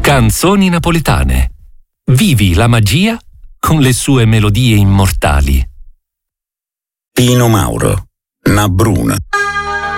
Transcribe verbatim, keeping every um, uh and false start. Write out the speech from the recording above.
Canzoni napoletane. Vivi la magia con le sue melodie immortali. Pino Mauro, Na Bruna.